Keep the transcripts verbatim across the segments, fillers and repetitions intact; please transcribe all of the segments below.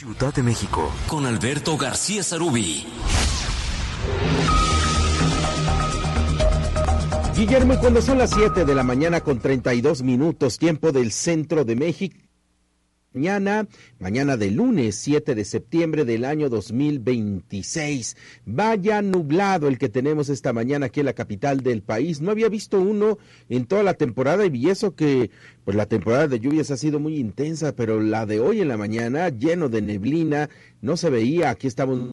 Ciudad de México, con Alberto García Sarubí. Guillermo, y cuando son las siete de la mañana con treinta y dos minutos, tiempo del centro de México, mañana, mañana de lunes siete de septiembre del año dos mil veintiséis. Vaya nublado el que tenemos esta mañana aquí en la capital del país. No había visto uno en toda la temporada, y eso que pues la temporada de lluvias ha sido muy intensa, pero la de hoy en la mañana, lleno de neblina, no se veía. Aquí estamos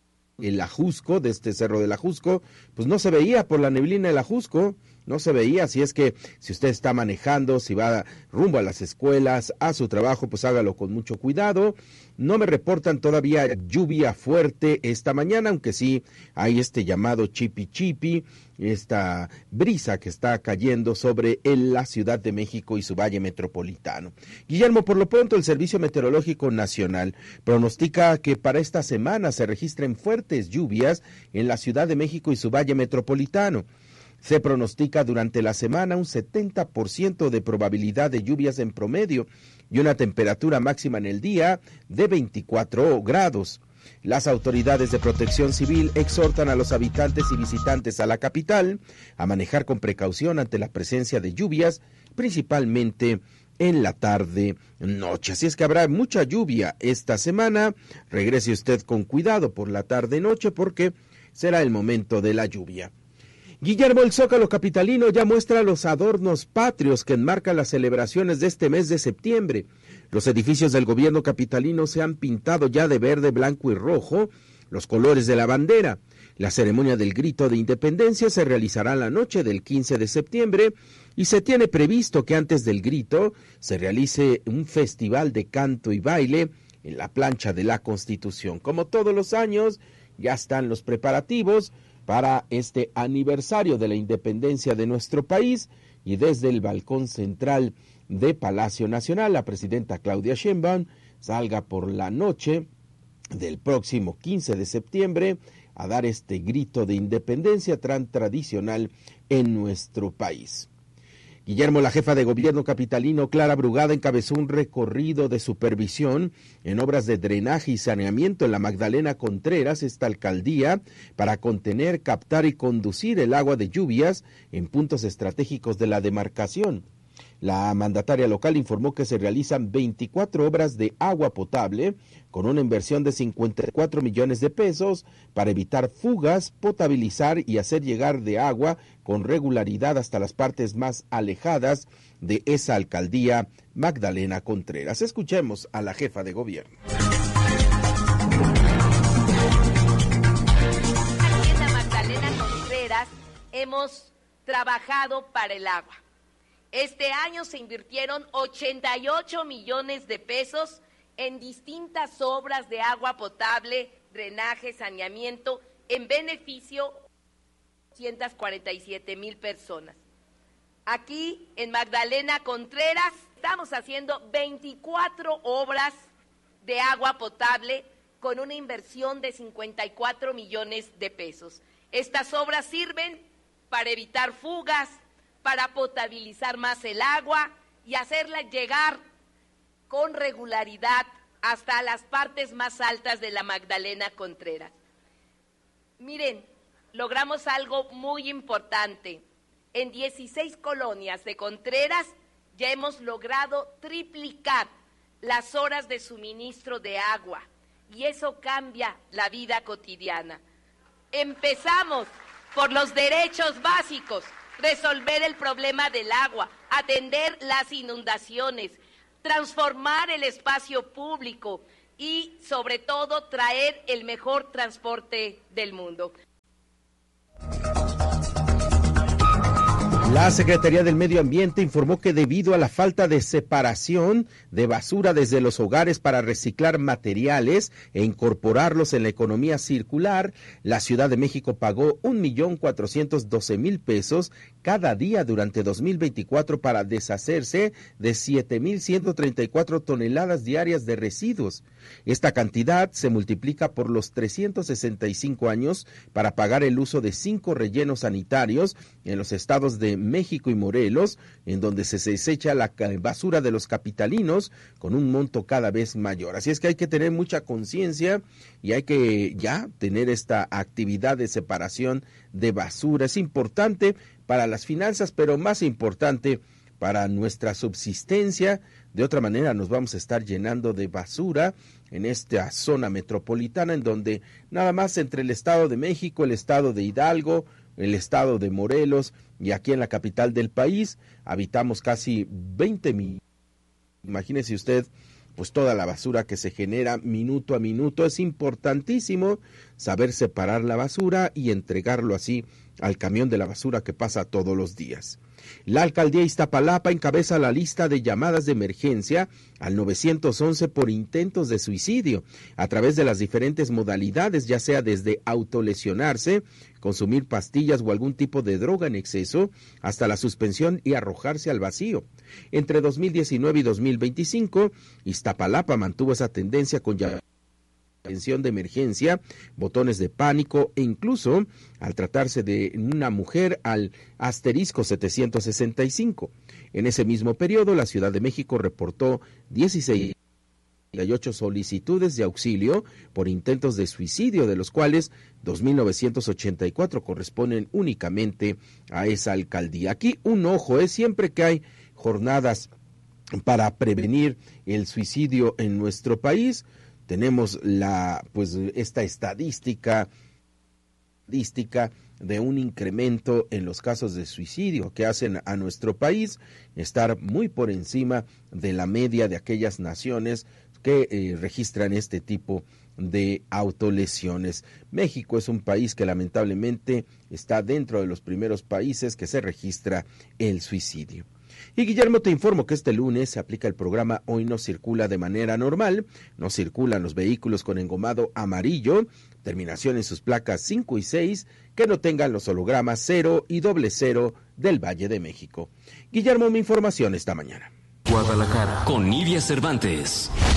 el Ajusco, de este cerro del Ajusco, pues no se veía por la neblina el Ajusco, no se veía. Así es que si usted está manejando, si va rumbo a las escuelas, a su trabajo, pues hágalo con mucho cuidado. No me reportan todavía lluvia fuerte esta mañana, aunque sí hay este llamado chipi chipi, esta brisa que está cayendo sobre el, la Ciudad de México y su valle metropolitano. Guillermo, por lo pronto el Servicio Meteorológico Nacional pronostica que para esta semana se registren fuertes lluvias en la Ciudad de México y su valle metropolitano. Se pronostica durante la semana un setenta por ciento de probabilidad de lluvias en promedio y una temperatura máxima en el día de veinticuatro grados. Las autoridades de protección civil exhortan a los habitantes y visitantes a la capital a manejar con precaución ante la presencia de lluvias, principalmente en la tarde-noche. Así es que habrá mucha lluvia esta semana. Regrese usted con cuidado por la tarde-noche porque será el momento de la lluvia. Guillermo, el Zócalo capitalino ya muestra los adornos patrios que enmarcan las celebraciones de este mes de septiembre. Los edificios del gobierno capitalino se han pintado ya de verde, blanco y rojo, los colores de la bandera. La ceremonia del grito de independencia se realizará la noche del quince de septiembre y se tiene previsto que antes del grito se realice un festival de canto y baile en la plancha de la Constitución. Como todos los años, ya están los preparativos para este aniversario de la independencia de nuestro país, y desde el balcón central de Palacio Nacional, la presidenta Claudia Sheinbaum salga por la noche del próximo quince de septiembre a dar este grito de independencia tan tradicional en nuestro país. Guillermo, la jefa de gobierno capitalino, Clara Brugada, encabezó un recorrido de supervisión en obras de drenaje y saneamiento en la Magdalena Contreras, esta alcaldía, para contener, captar y conducir el agua de lluvias en puntos estratégicos de la demarcación. La mandataria local informó que se realizan veinticuatro obras de agua potable con una inversión de cincuenta y cuatro millones de pesos para evitar fugas, potabilizar y hacer llegar de agua con regularidad hasta las partes más alejadas de esa alcaldía Magdalena Contreras. Escuchemos a la jefa de gobierno. Aquí en la Magdalena Contreras hemos trabajado para el agua. Este año se invirtieron ochenta y ocho millones de pesos en distintas obras de agua potable, drenaje, saneamiento, en beneficio de doscientas cuarenta y siete mil personas. Aquí en Magdalena Contreras estamos haciendo veinticuatro obras de agua potable con una inversión de cincuenta y cuatro millones de pesos. Estas obras sirven para evitar fugas, para potabilizar más el agua y hacerla llegar con regularidad hasta las partes más altas de la Magdalena Contreras. Miren, logramos algo muy importante. En dieciséis colonias de Contreras ya hemos logrado triplicar las horas de suministro de agua y eso cambia la vida cotidiana. Empezamos por los derechos básicos, resolver el problema del agua, atender las inundaciones, transformar el espacio público y, sobre todo, traer el mejor transporte del mundo. La Secretaría del Medio Ambiente informó que debido a la falta de separación de basura desde los hogares para reciclar materiales e incorporarlos en la economía circular, la Ciudad de México pagó un millón cuatrocientos doce mil pesos cada día durante dos mil veinticuatro para deshacerse de siete mil ciento treinta y cuatro toneladas diarias de residuos. Esta cantidad se multiplica por los trescientos sesenta y cinco años para pagar el uso de cinco rellenos sanitarios en los estados de México y Morelos, en donde se desecha la basura de los capitalinos con un monto cada vez mayor. Así es que hay que tener mucha conciencia y hay que ya tener esta actividad de separación de basura. Es importante para las finanzas, pero más importante para nuestra subsistencia. De otra manera nos vamos a estar llenando de basura en esta zona metropolitana, en donde nada más entre el Estado de México, el Estado de Hidalgo, el Estado de Morelos y aquí en la capital del país habitamos casi veinte mil. Imagínese usted, pues toda la basura que se genera minuto a minuto. Es importantísimo saber separar la basura y entregarlo así al camión de la basura que pasa todos los días. La alcaldía Iztapalapa encabeza la lista de llamadas de emergencia al nueve once por intentos de suicidio a través de las diferentes modalidades, ya sea desde autolesionarse, consumir pastillas o algún tipo de droga en exceso, hasta la suspensión y arrojarse al vacío. Entre dos mil diecinueve y dos mil veinticinco, Iztapalapa mantuvo esa tendencia con llamadas atención de emergencia, botones de pánico e incluso, al tratarse de una mujer, al asterisco setecientos sesenta y cinco. En ese mismo periodo, la Ciudad de México reportó dieciséis y ocho solicitudes de auxilio por intentos de suicidio, de los cuales dos mil novecientos ochenta y cuatro corresponden únicamente a esa alcaldía. Aquí un ojo es siempre que hay jornadas para prevenir el suicidio en nuestro país. Tenemos la, pues, esta estadística, estadística de un incremento en los casos de suicidio que hacen a nuestro país estar muy por encima de la media de aquellas naciones que eh, registran este tipo de autolesiones. México es un país que lamentablemente está dentro de los primeros países que se registra el suicidio. Y Guillermo, te informo que este lunes se aplica el programa Hoy no circula de manera normal. No circulan los vehículos con engomado amarillo, terminación en sus placas cinco y seis, que no tengan los hologramas cero y doble cero del Valle de México. Guillermo, mi información esta mañana. Guadalajara, con Nidia Cervantes.